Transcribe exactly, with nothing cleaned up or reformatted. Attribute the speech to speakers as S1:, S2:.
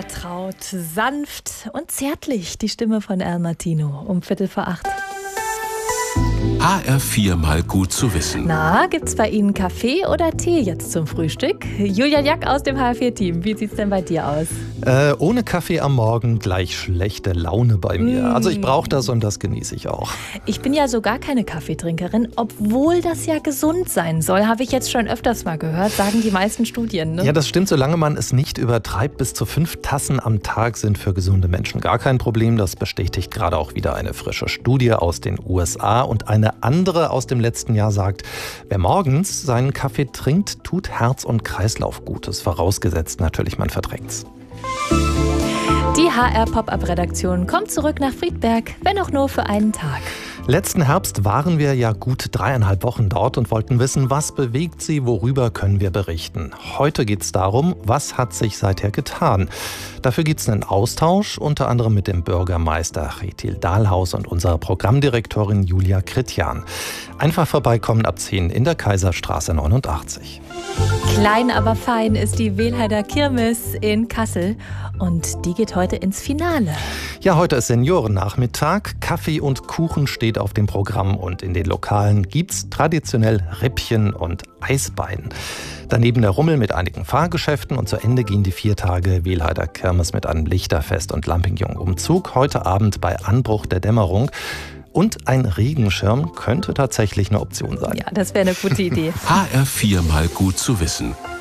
S1: vertraut, sanft und zärtlich die Stimme von El Martino um Viertel vor acht.
S2: H R vier mal gut zu wissen.
S1: Na, gibt's bei Ihnen Kaffee oder Tee jetzt zum Frühstück? Julia Jack aus dem H R vier Team, wie sieht's denn bei dir aus?
S3: Äh, ohne Kaffee am Morgen gleich schlechte Laune bei mir.
S1: Mm.
S3: Also ich brauche das und das genieße ich auch.
S1: Ich bin ja so gar keine Kaffeetrinkerin, obwohl das ja gesund sein soll. Habe ich jetzt schon öfters mal gehört, sagen die meisten Studien. Ne?
S3: Ja, das stimmt, solange man es nicht übertreibt. Bis zu fünf Tassen am Tag sind für gesunde Menschen gar kein Problem. Das bestätigt gerade auch wieder eine frische Studie aus den U S A. Und eine andere aus dem letzten Jahr sagt, wer morgens seinen Kaffee trinkt, tut Herz- und Kreislauf Gutes. Vorausgesetzt natürlich, man verträgt's.
S1: Die H R-Pop-Up-Redaktion kommt zurück nach Friedberg, wenn auch nur für einen Tag.
S3: Letzten Herbst waren wir ja gut dreieinhalb Wochen dort und wollten wissen, was bewegt sie, worüber können wir berichten. Heute geht es darum, was hat sich seither getan. Dafür gibt es einen Austausch, unter anderem mit dem Bürgermeister Kjetil Dahlhaus und unserer Programmdirektorin Julia Kritjan. Einfach vorbeikommen ab zehn in der Kaiserstraße neunundachtzig.
S1: Klein, aber fein ist die Wehlheider Kirmes in Kassel und die geht heute ins Finale.
S3: Ja, heute ist Seniorennachmittag. Kaffee und Kuchen steht auf dem Programm und in den Lokalen gibt's traditionell Rippchen und Eisbein. Daneben der Rummel mit einigen Fahrgeschäften und zu Ende gehen die vier Tage Wehlheider Kirmes mit einem Lichterfest und Lampignonumzug. Heute Abend bei Anbruch der Dämmerung. Und ein Regenschirm könnte tatsächlich eine Option sein.
S1: Ja, das wäre eine gute Idee.
S2: H R vier mal gut zu wissen.